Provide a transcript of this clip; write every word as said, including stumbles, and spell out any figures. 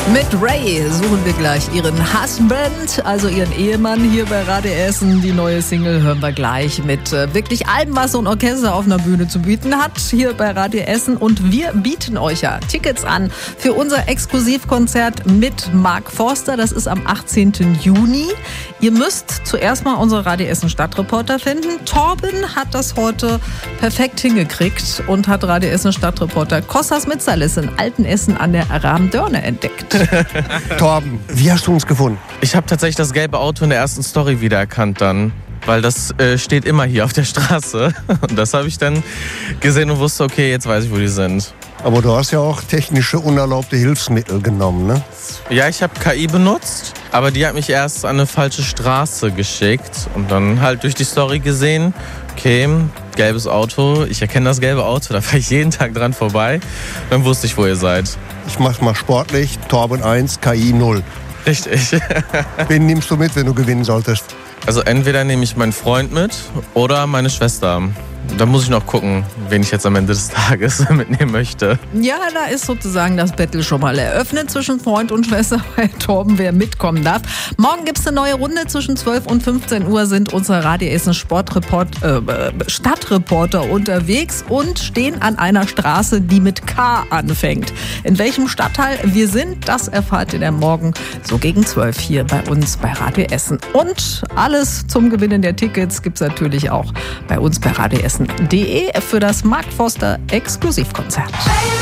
Mit Ray suchen wir gleich ihren Husband, also ihren Ehemann hier bei Radio Essen. Die neue Single hören wir gleich mit äh, wirklich allem, was so ein Orchester auf einer Bühne zu bieten hat, hier bei Radio Essen. Und wir bieten euch ja Tickets an für unser Exklusivkonzert mit Mark Forster. Das ist am achtzehnten Juni. Ihr müsst zuerst mal unsere Radio Essen Stadtreporter finden. Torben hat das heute perfekt hingekriegt und hat Radio Essen Stadtreporter Kostas Mitzalis in Altenessen an der Ramdörne entdeckt. Torben, wie hast du uns gefunden? Ich habe tatsächlich das gelbe Auto in der ersten Story wiedererkannt dann, weil das äh, steht immer hier auf der Straße. Und das habe ich dann gesehen und wusste, okay, jetzt weiß ich, wo die sind. Aber du hast ja auch technische unerlaubte Hilfsmittel genommen, ne? Ja, ich habe K I benutzt, aber die hat mich erst an eine falsche Straße geschickt und dann halt durch die Story gesehen, okay, gelbes Auto, ich erkenne das gelbe Auto, da fahre ich jeden Tag dran vorbei. Dann wusste ich, wo ihr seid. Ich mach's mal sportlich, Torben eins, K I null. Richtig. Wen nimmst du mit, wenn du gewinnen solltest? Also entweder nehme ich meinen Freund mit oder meine Schwester. Da muss ich noch gucken, wen ich jetzt am Ende des Tages mitnehmen möchte. Ja, da ist sozusagen das Battle schon mal eröffnet zwischen Freund und Schwester bei Torben, wer mitkommen darf. Morgen gibt es eine neue Runde. Zwischen zwölf und fünfzehn Uhr sind unsere Radio Essen Sportreport, äh, Stadtreporter unterwegs und stehen an einer Straße, die mit K anfängt. In welchem Stadtteil wir sind, das erfahrt ihr dann morgen so gegen zwölf hier bei uns bei Radio Essen. Und alles zum Gewinnen der Tickets gibt es natürlich auch bei uns bei Radio Essen. De für das Mark Forster Exklusivkonzert.